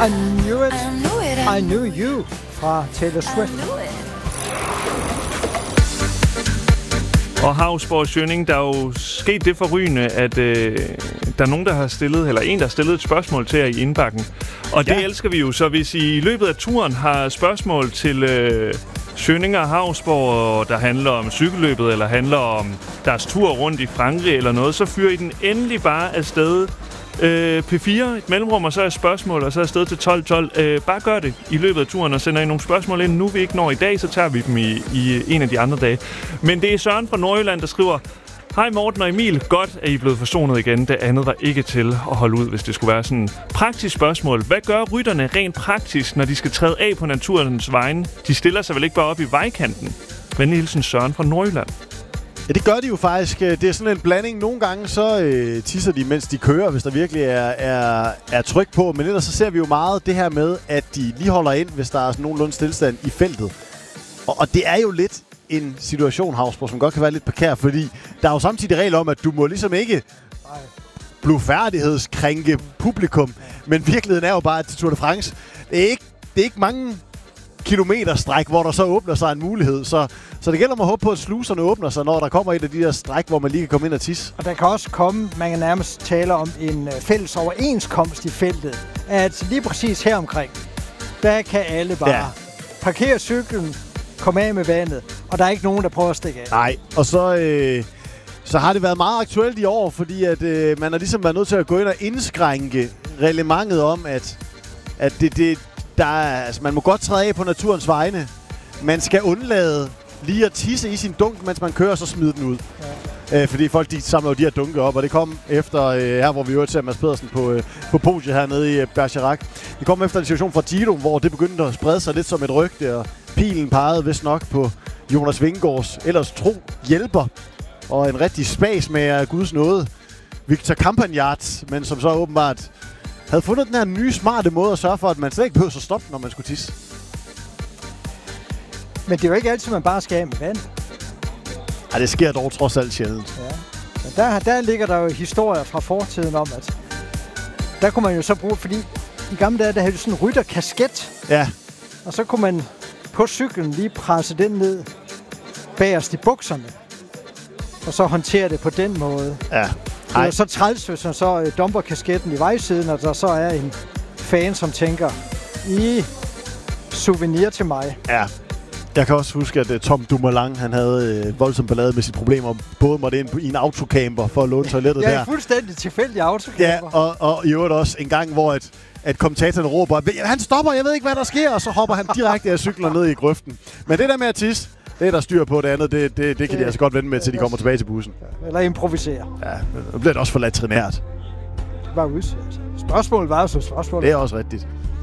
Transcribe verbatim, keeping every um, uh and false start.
I knew it, I knew, it. I knew you fra Taylor Swift. Og Hausborg Schønning, der er jo sket det forrygende, at øh, der er nogen, der har stillet, eller en, der har stillet et spørgsmål til jer i indbakken. Og det ja. elsker vi jo, så hvis I i løbet af turen har spørgsmål til øh, Schønning og Hausborg, der handler om cykelløbet, eller handler om deres tur rundt i Frankrig eller noget, så fyrer I den endelig bare afsted. Øh, P fire, et mellemrum, og så er spørgsmål, og så er afsted til tolv tolv. Øh, bare gør det i løbet af turen, og sender I nogle spørgsmål ind. Nu vi ikke når i dag, så tager vi dem i, i en af de andre dage. Men det er Søren fra Nordjylland, der skriver: Hej Morten og Emil, godt at I er blevet forsonet igen. Det andet var ikke til at holde ud, hvis det skulle være sådan. Praktisk spørgsmål. Hvad gør rytterne rent praktisk, når de skal træde af på naturens vegne? De stiller sig vel ikke bare op i vejkanten? Venlig hilsen Søren fra Nordjylland. Ja, det gør de jo faktisk. Det er sådan en blanding. Nogle gange så øh, tisser de, mens de kører, hvis der virkelig er, er, er tryk på. Men ellers så ser vi jo meget det her med, at de lige holder ind, hvis der er sådan nogenlunde stillstand i feltet. Og, og det er jo lidt en situation, Hausborg, som godt kan være lidt prekær, fordi der er jo samtidig regler om, at du må ligesom ikke blufærdighedskrænke publikum. Men virkeligheden er jo bare, at til Tour de France, det er ikke, det er ikke mange kilometer stræk, hvor der så åbner sig en mulighed. Så, så det gælder om at håbe på, at sluserne åbner sig, når der kommer et af de der stræk, hvor man lige kan komme ind og tisse. Og der kan også komme, man kan nærmest tale om en fælles overenskomst i feltet, at lige præcis her omkring, der kan alle bare ja. parkere cyklen, komme af med vandet, og der er ikke nogen, der prøver at stikke af. Nej, og så, øh, så har det været meget aktuelt i år, fordi at, øh, man har ligesom været nødt til at gå ind og indskrænke reglementet om, at, at det, det Der er, altså, man må godt træde af på naturens vegne. Man skal undlade lige at tisse i sin dunk, mens man kører, så smide den ud. Ja. Øh, fordi folk de samler jo de her dunke op, og det kom efter, øh, her hvor vi jo ser Mads Pedersen på, øh, på podiet hernede i øh, Bergerac. Det kom efter en situation fra Giro, hvor det begyndte at sprede sig lidt som et rygte, og pilen pegede vist nok på Jonas Vingegaards ellers tro hjælper, og en rigtig spas med Guds nåde, Victor Campagnard, men som så åbenbart havde fundet den her nye, smarte måde at sørge for, at man slet ikke behøver at stoppe, når man skulle tisse. Men det er jo ikke altid, man bare skal af med vand. Ej, det sker dog trods alt sjældent. Ja. Men der, der ligger der jo historier fra fortiden om, at der kunne man jo så bruge, fordi i gamle dage, der havde du sådan en rytterkasket. Ja. Og så kunne man på cyklen lige presse den ned bagerst i bukserne. Og så håndtere det på den måde. Ja. Det er så træls, hvis man så øh, dumper kasketten i vejsiden, og der så er en fan, som tænker, i souvenir til mig. Ja. Jeg kan også huske, at uh, Tom Dumoulin, han havde uh, voldsomt ballade med sit problem, og både måtte ind i en autocamper for at låne toilettet ja, der. Ja, fuldstændig tilfældig autocamper. Ja, og, og i øvrigt også en gang, hvor at, at kommentatorerne råber, han stopper, jeg ved ikke, hvad der sker, og så hopper han direkte af cyklen ned i grøften. Men det der med at tisse, det er der styr på. Det andet, det, det, det kan de altså godt vente med, til de kommer tilbage til bussen. Eller improvisere. Ja, nu bliver det også for latrinært. Det var udsat. Spørgsmålet var jo så spørgsmålet. Det er også rigtigt.